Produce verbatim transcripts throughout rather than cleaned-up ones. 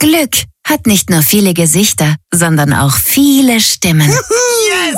Glück hat nicht nur viele Gesichter, sondern auch viele Stimmen. Yes!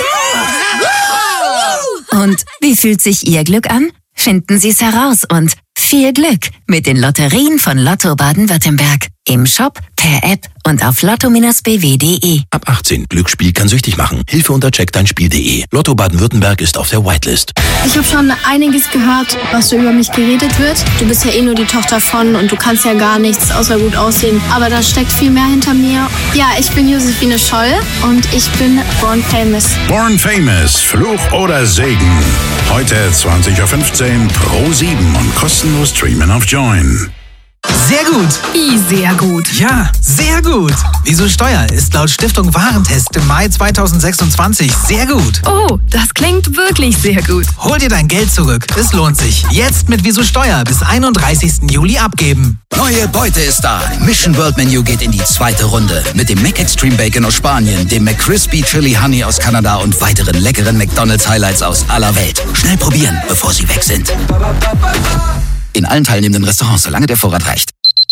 Und wie fühlt sich Ihr Glück an? Finden Sie es heraus und viel Glück mit den Lotterien von Lotto Baden-Württemberg. Im Shop, per App und auf lotto Bindestrich b w punkt d e. Ab achtzehn. Glücksspiel kann süchtig machen. Hilfe unter check dein spiel punkt d e. Lotto Baden-Württemberg ist auf der Whitelist. Ich habe schon einiges gehört, was so über mich geredet wird. Du bist ja eh nur die Tochter von und du kannst ja gar nichts außer gut aussehen. Aber da steckt viel mehr hinter mir. Ja, ich bin Josephine Scholl und ich bin Born Famous. Born Famous, Fluch oder Segen. Heute zwanzig Uhr fünfzehn Pro sieben und kostenlos streamen auf Join. Sehr gut. Wie sehr gut? Ja, sehr gut. Wieso Steuer ist laut Stiftung Warentest im Mai zweitausendsechsundzwanzig sehr gut. Oh, das klingt wirklich sehr gut. Hol dir dein Geld zurück. Es lohnt sich. Jetzt mit Wieso Steuer bis einunddreißigsten Juli abgeben. Neue Beute ist da. Mission World Menu geht in die zweite Runde. Mit dem Mac Extreme Bacon aus Spanien, dem McCrispy Chili Honey aus Kanada und weiteren leckeren McDonald's Highlights aus aller Welt. Schnell probieren, bevor sie weg sind. In allen teilnehmenden Restaurants, solange der Vorrat reicht.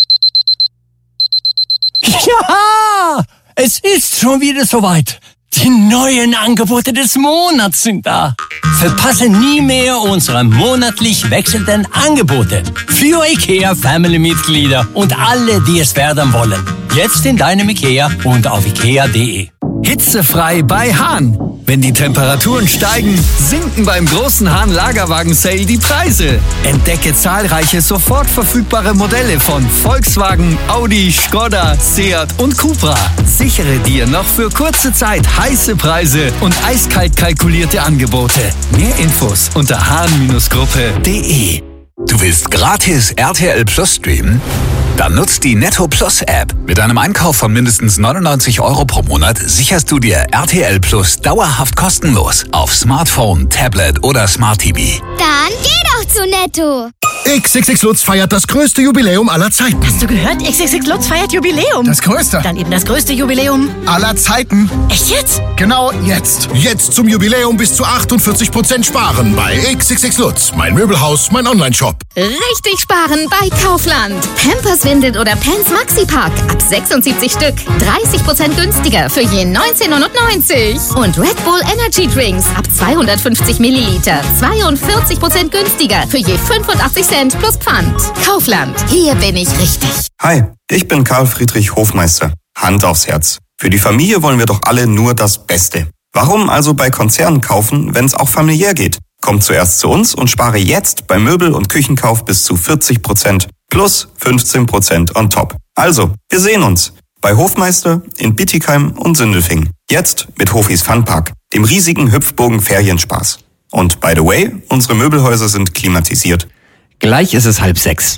Ja, es ist schon wieder soweit. Die neuen Angebote des Monats sind da. Verpasse nie mehr unsere monatlich wechselnden Angebote. Für IKEA Family-Mitglieder und alle, die es werden wollen. Jetzt in deinem IKEA und auf ikea punkt de. Hitzefrei bei Hahn. Wenn die Temperaturen steigen, sinken beim großen Hahn-Lagerwagen-Sale die Preise. Entdecke zahlreiche sofort verfügbare Modelle von Volkswagen, Audi, Skoda, Seat und Cupra. Sichere dir noch für kurze Zeit heiße Preise und eiskalt kalkulierte Angebote. Mehr Infos unter hahn Gruppe punkt de. Du willst gratis R T L Plus streamen? Dann nutzt die Netto Plus App. Mit einem Einkauf von mindestens neunundneunzig Euro pro Monat sicherst du dir R T L Plus dauerhaft kostenlos auf Smartphone, Tablet oder Smart T V. Dann geh doch zu Netto. X X X Lutz feiert das größte Jubiläum aller Zeiten. Hast du gehört? X X X Lutz feiert Jubiläum. Das größte. Dann eben das größte Jubiläum aller Zeiten. Echt jetzt? Genau jetzt. Jetzt zum Jubiläum bis zu achtundvierzig Prozent sparen bei X X X Lutz. Mein Möbelhaus, mein Onlineshop. Richtig sparen bei Kaufland. Pampers Windel oder Pants Maxi Pack ab sechsundsiebzig Stück. dreißig Prozent günstiger für je neunzehn neunundneunzig. Und Red Bull Energy Drinks ab zweihundertfünfzig Milliliter. zweiundvierzig Prozent günstiger für je fünfundachtzig Cent plus Pfand. Kaufland. Hier bin ich richtig. Hi, ich bin Karl Friedrich Hofmeister. Hand aufs Herz. Für die Familie wollen wir doch alle nur das Beste. Warum also bei Konzernen kaufen, wenn es auch familiär geht? Komm zuerst zu uns und spare jetzt beim Möbel- und Küchenkauf bis zu vierzig Prozent plus fünfzehn Prozent on top. Also, wir sehen uns bei Hofmeister in Bietigheim und Sindelfingen. Jetzt mit Hofis Funpark, dem riesigen Hüpfburgen-Ferienspaß. Und by the way, unsere Möbelhäuser sind klimatisiert. Gleich ist es halb sechs.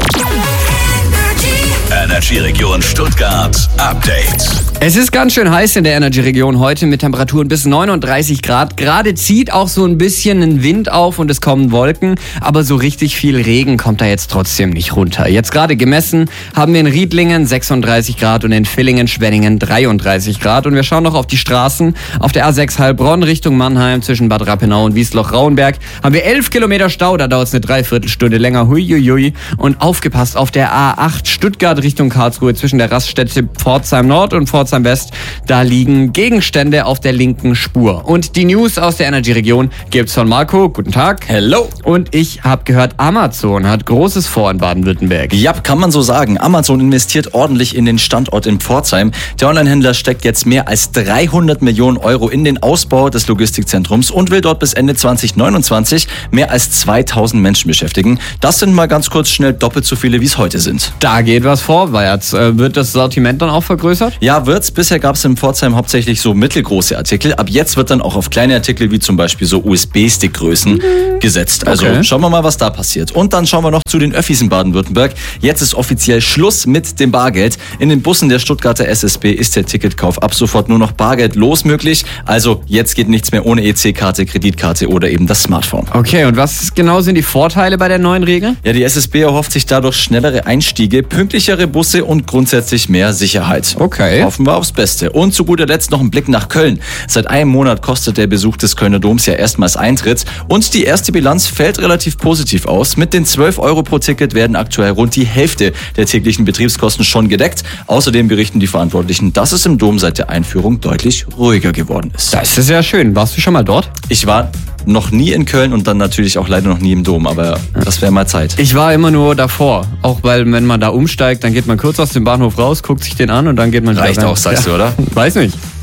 Energy-Region Stuttgart Update. Es ist ganz schön heiß in der Energy-Region heute mit Temperaturen bis neununddreißig Grad. Gerade zieht auch so ein bisschen ein Wind auf und es kommen Wolken, aber so richtig viel Regen kommt da jetzt trotzdem nicht runter. Jetzt gerade gemessen haben wir in Riedlingen sechsunddreißig Grad und in Villingen-Schwenningen dreiunddreißig Grad. Und wir schauen noch auf die Straßen. Auf der A sechs Heilbronn Richtung Mannheim zwischen Bad Rappenau und Wiesloch-Rauenberg haben wir elf Kilometer Stau, da dauert es eine Dreiviertelstunde länger. Huiuiui. Und aufgepasst auf der A acht Stuttgart Richtung Karlsruhe zwischen der Raststätte Pforzheim Nord und Pforzheim West. Da liegen Gegenstände auf der linken Spur. Und die News aus der Energy-Region gibt's von Marco. Guten Tag. Hello. Und ich habe gehört, Amazon hat Großes vor in Baden-Württemberg. Ja, kann man so sagen. Amazon investiert ordentlich in den Standort in Pforzheim. Der Onlinehändler steckt jetzt mehr als dreihundert Millionen Euro in den Ausbau des Logistikzentrums und will dort bis Ende zwanzig neunundzwanzig mehr als zweitausend Menschen beschäftigen. Das sind mal ganz kurz schnell doppelt so viele, wie es heute sind. Da geht was vorwärts. Wird das Sortiment dann auch vergrößert? Ja, wird's. Bisher gab es in Pforzheim hauptsächlich so mittelgroße Artikel. Ab jetzt wird dann auch auf kleine Artikel wie zum Beispiel so U S B-Stick-Größen mhm. gesetzt. Also okay. Schauen wir mal, was da passiert. Und dann schauen wir noch zu den Öffis in Baden-Württemberg. Jetzt ist offiziell Schluss mit dem Bargeld. In den Bussen der Stuttgarter S S B ist der Ticketkauf ab sofort nur noch bargeldlos möglich. Also jetzt geht nichts mehr ohne E C-Karte, Kreditkarte oder eben das Smartphone. Okay, und was genau sind die Vorteile bei der neuen Regel? Ja, die S S B erhofft sich dadurch schnellere Einstiege, pünktlichere Busse Busse und grundsätzlich mehr Sicherheit. Okay. Hoffen wir aufs Beste. Und zu guter Letzt noch ein Blick nach Köln. Seit einem Monat kostet der Besuch des Kölner Doms ja erstmals Eintritt. Und die erste Bilanz fällt relativ positiv aus. Mit den zwölf Euro pro Ticket werden aktuell rund die Hälfte der täglichen Betriebskosten schon gedeckt. Außerdem berichten die Verantwortlichen, dass es im Dom seit der Einführung deutlich ruhiger geworden ist. Das ist ja schön. Warst du schon mal dort? Ich war noch nie in Köln und dann natürlich auch leider noch nie im Dom, aber das wäre mal Zeit. Ich war immer nur davor. Auch weil, wenn man da umsteigt, dann geht man kurz aus dem Bahnhof raus, guckt sich den an und dann geht man wieder Reicht rein. auch, sagst ja. du, oder? Weiß nicht.